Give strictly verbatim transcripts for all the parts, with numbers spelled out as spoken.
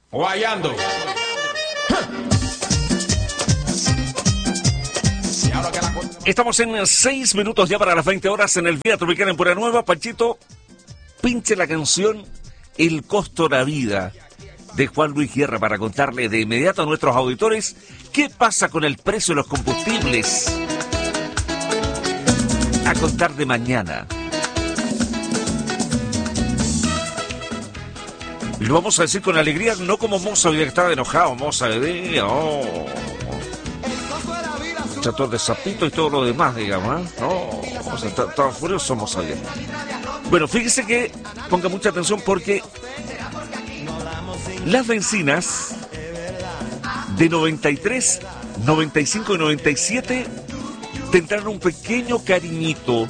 Guayando. Estamos en seis minutos ya para las veinte horas en el Vía Tropical en Pura Nueva. Panchito, pinche la canción El costo de la vida de Juan Luis Guerra para contarle de inmediato a nuestros auditores qué pasa con el precio de los combustibles a contar de mañana. Lo vamos a decir con alegría, no como Moza, que estaba enojado, Moza, de... Oh. Chator de sapito y todo lo demás, digamos, ¿eh? No, o sea, estaba furioso Moza. Bueno, fíjese que ponga mucha atención porque las bencinas de noventa y tres, noventa y cinco y noventa y siete tendrán un pequeño cariñito.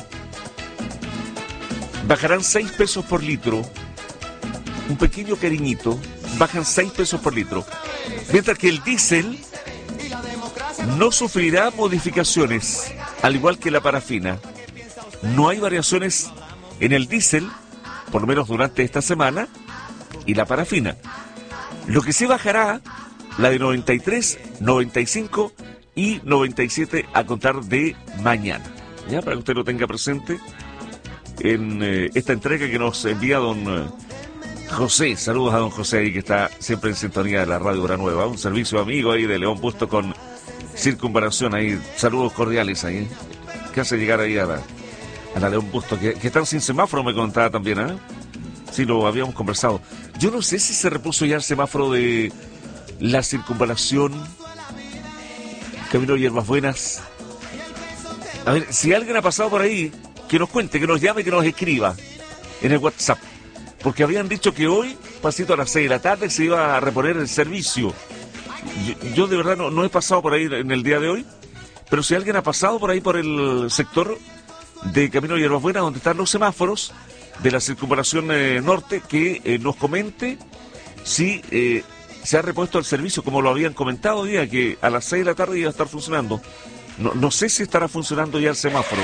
Bajarán seis pesos por litro. Un pequeño cariñito. Bajan seis pesos por litro. Mientras que el diésel no sufrirá modificaciones, al igual que la parafina. No hay variaciones en el diésel, por lo menos durante esta semana, y la parafina. Lo que sí bajará, la de noventa y tres, noventa y cinco y noventa y siete a contar de mañana. Ya, para que usted lo tenga presente en eh, esta entrega que nos envía don eh, José. Saludos a don José ahí que está siempre en sintonía de la Radio Hora Nueva. Un servicio amigo ahí de León Busto con Circunvalación ahí. Saludos cordiales ahí. Que hace llegar ahí a la, a la León Busto, que, que están sin semáforo, me contaba también, ¿eh? Sí, lo habíamos conversado. Yo no sé si se repuso ya el semáforo de la Circunvalación, Camino Hierbas Buenas. A ver, si alguien ha pasado por ahí, que nos cuente, que nos llame, que nos escriba en el WhatsApp. Porque habían dicho que hoy, pasito a las seis de la tarde, se iba a reponer el servicio. Yo, yo de verdad no, no he pasado por ahí en el día de hoy, pero si alguien ha pasado por ahí por el sector de Camino de Hierbas Buenas, donde están los semáforos de la Circunvalación eh, Norte, que eh, nos comente si eh, se ha repuesto el servicio, como lo habían comentado hoy día, que a las seis de la tarde iba a estar funcionando. No, no sé si estará funcionando ya el semáforo.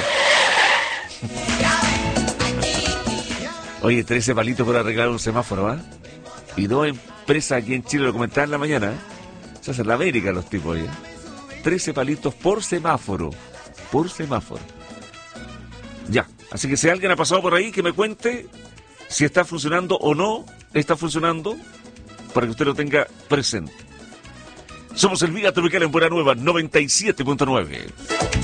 Oye, trece palitos por arreglar un semáforo, ¿ah? ¿eh? Y dos empresas aquí en Chile, lo comentaban en la mañana, ¿eh? Se hacen la América los tipos, ¿eh? trece palitos por semáforo. Por semáforo. Ya, así que si alguien ha pasado por ahí, que me cuente si está funcionando o no está funcionando, para que usted lo tenga presente. Somos el Vía Tropical en Pura Nueva, noventa y siete punto nueve.